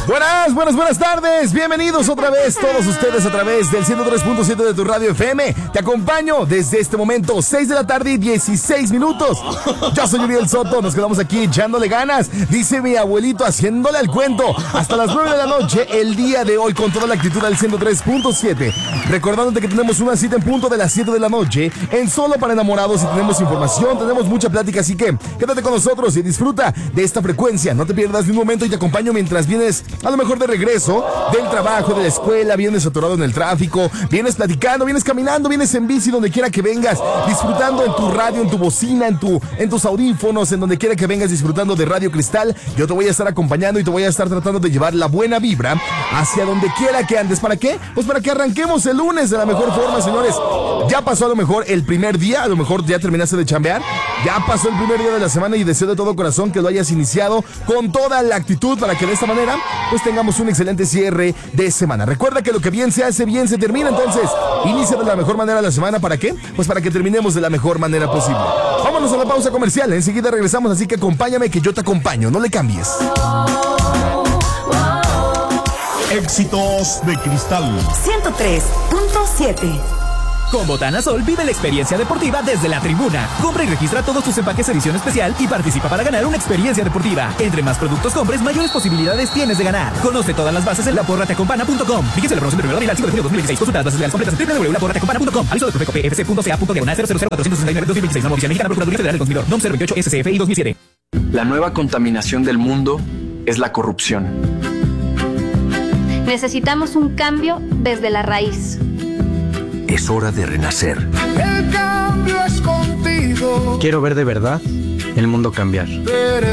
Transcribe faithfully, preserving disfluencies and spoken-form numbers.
Buenas, buenas, buenas tardes. Bienvenidos otra vez todos ustedes a través del ciento tres punto siete de tu radio F M. Te acompaño desde este momento, seis de la tarde y dieciséis minutos. Yo soy Uriel Soto, nos quedamos aquí echándole ganas. Dice mi abuelito, haciéndole al cuento. Hasta las nueve de la noche, el día de hoy, con toda la actitud al ciento tres punto siete. Recordándote que tenemos una cita en punto de las siete de la noche en Solo para Enamorados y tenemos información, tenemos mucha plática, así que quédate con nosotros y disfruta de esta frecuencia. No te pierdas ni un momento y te acompaño mientras vienes a lo mejor de regreso del trabajo, de la escuela, vienes atorado en el tráfico, vienes platicando, vienes caminando, vienes en bici, donde quiera que vengas, disfrutando en tu radio, en tu bocina, en tu, en tus audífonos, en donde quiera que vengas disfrutando de Radio Cristal. Yo te voy a estar acompañando y te voy a estar tratando de llevar la buena vibra hacia donde quiera que andes. ¿Para qué? Pues para que arranquemos el lunes de la mejor forma, señores. Ya pasó a lo mejor el primer día, a lo mejor ya terminaste de chambear, ya pasó el primer día de la semana y deseo de todo corazón que lo hayas iniciado con toda la actitud para que de esta manera pues tengamos un excelente cierre de semana. Recuerda que lo que bien se hace, bien se termina. Entonces, inicia de la mejor manera la semana. ¿Para qué? Pues para que terminemos de la mejor manera posible. Vámonos a la pausa comercial. Enseguida regresamos, así que acompáñame que yo te acompaño. No le cambies. Éxitos de Cristal ciento tres punto siete. Con Botana Sol vive la experiencia deportiva desde la tribuna. Compra y registra todos tus empaques edición especial y participa para ganar una experiencia deportiva. Entre más productos compres, mayores posibilidades tienes de ganar. Conoce todas las bases en la porra te acompana punto com. Fíjese la promoción de primero de abril al cinco de junio de dos mil dieciséis. Consulta las bases legales completas en doble u doble u doble u punto la porra te acompana punto com. Aviso de Profeco P F C punto C A punto diagonal cero cero cero cuatro seis nueve dos mil veintiséis. Norma oficial mexicana, Procuraduría Federal del Consumidor. N O M cero veintiocho S C F I dos mil siete. La nueva contaminación del mundo es la corrupción. Necesitamos un cambio desde la raíz. Es hora de renacer. El cambio es contigo. Quiero ver de verdad el mundo cambiar.